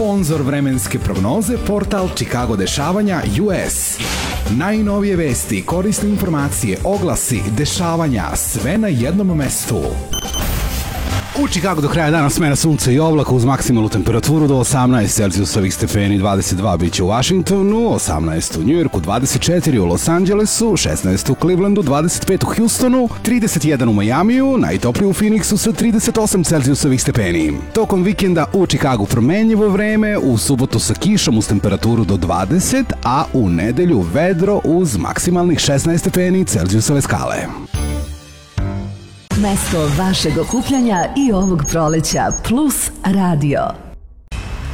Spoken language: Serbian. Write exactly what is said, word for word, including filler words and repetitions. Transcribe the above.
Sponzor vremenske prognoze portal Chicago dešavanja U S. Najnovije vesti, korisne informacije, oglasi, dešavanja, sve na jednom mestu. U Chicagu do kraja dana smena sunca i oblaka uz maksimalnu temperaturu do osamnaest celzijusovih stepeni, dvadeset dva biće u Washingtonu, osamnaest u Njujorku, dvadeset četiri u Los Angelesu, šesnaest u Clevelandu, dvadeset pet u Houstonu, trideset jedan u Majamiju, najtoplije u Phoenixu sa trideset osam celzijusovih stepeni. Tokom vikenda u Chicagu promenljivo vreme, u subotu sa kišom uz temperaturu do dvadeset, a u nedelju vedro uz maksimalnih šesnaest stepeni celzijusove skale. Mesto vašeg okupljanja i ovog proleća Plus Radio.